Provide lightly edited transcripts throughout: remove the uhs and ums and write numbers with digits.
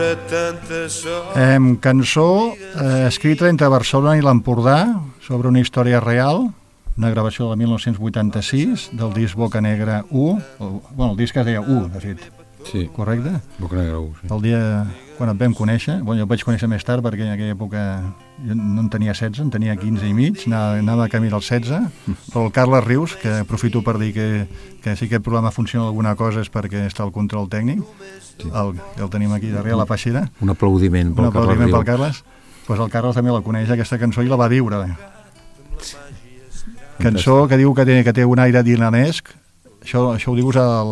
Cançó escrita entre Barcelona i l'Empordà sobre una història real, una gravació de 1986 del disc Boca Negra 1, el disc es deia 1, de fet. Sí. Correcte? Boca Negra 1, sí. El dia quan et vam conèixer, jo el vaig conèixer més tard perquè en aquella època jo no en tenia 16, en tenia 15 i mig, anava a camí dels 16, però el Carles Rius, que aprofito per dir que si aquest programa funciona alguna cosa és perquè està al control tècnic, sí. El tenim aquí darrere la peixera. Un aplaudiment pel Carles. Pues el Carles també la coneix, aquesta cançó, i la va viure. Cançó que diu que té un aire dinamesc, això ho dius a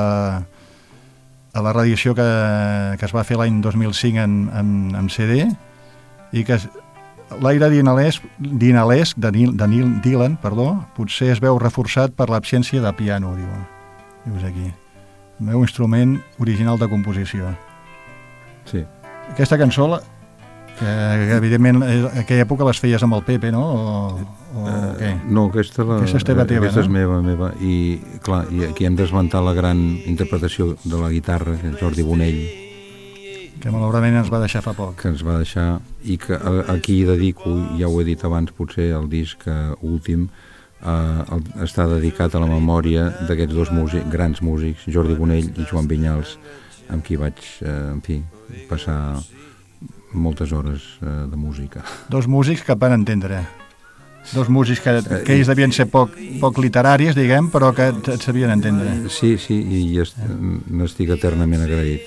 la reedició que es va fer l'any 2005 en CD, i que l'aire dinalesc de Neil Dylan, potser es veu reforçat per l'absència de piano, dius aquí. El meu instrument original de composició. Sí. Aquesta cançó, que evidentment en aquella època les feies amb el Pepe, no? O què? No, aquesta és teva, aquesta és meva. I clar, i aquí hem d'esmentar la gran interpretació de la guitarra, que és Jordi Bonell, que malauradament ens va deixar fa poc. Que ens va deixar, i que aquí dedico, ja ho he dit abans, potser el disc últim està dedicat a la memòria d'aquests dos grans músics, Jordi Bonell i Joan Vinyals, amb qui vaig, passar moltes hores de música. Dos músics que van entendre. Dos músics que ells devien ser poc literaris, diguem, però que et sabien entendre. Sí, i n'estic eternament agraït.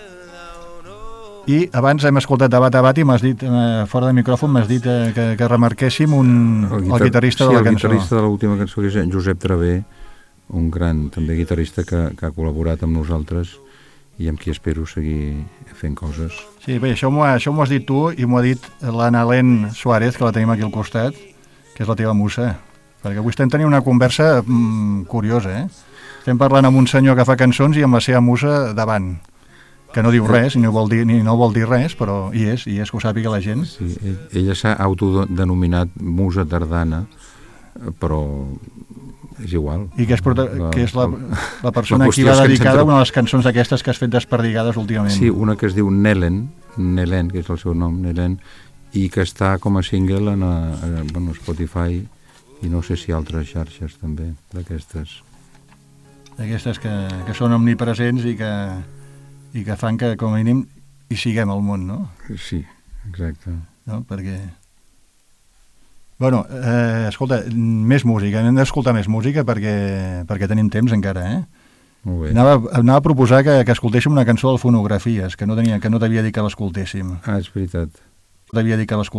I abans hem escoltat de Bat a Bat i m'has dit, fora de micròfon, m'has dit que remarquéssim el guitarrista de la cançó. Sí, el guitarrista de l'última cançó, que és en Josep Traver, un gran també guitarrista que ha col·laborat amb nosaltres i amb qui espero seguir fent coses. Sí, bé, això m'ho has dit tu i m'ho ha dit l'Anna Len Suárez, que la tenim aquí al costat, que és la teva musa. Perquè avui estem tenint una conversa curiosa, Estem parlant amb un senyor que fa cançons i amb la seva musa davant, que no diu res, ni no vol dir res, però hi és, que ho sàpiga la gent. Sí, ella s'ha autodenominat musa tardana, però és igual. I que és la persona a qui va dedicada una de les cançons aquestes que has fet desperdigades últimament. Sí, una que es diu Nelen, que és el seu nom, Nelen, i que està com a single en Spotify i no sé si altres xarxes també, d'aquestes. D'aquestes que són omnipresents i que fan que, com a mínim, hi siguem al món, no? Sí, exacte. No? Perquè... Bueno, escolta, més música. Hem d'escoltar més música perquè tenim temps encara, Molt bé. Anava a proposar que escoltéssim una cançó del Fonografies, que no t'havia dit que l'escoltéssim. És veritat. T'havia dit que l'escoltéssim.